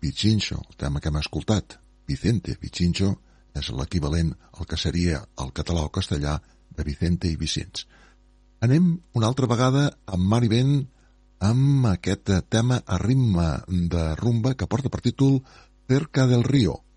Pichincho, el tema que hem escoltat, Vicente Pichincho, és l'equivalent al que seria el català o castellà de Vicente i Vicenç. Anem una altra vegada amb mar i vent, amb aquest tema a ritme de rumba que porta per títol Cerca del Río.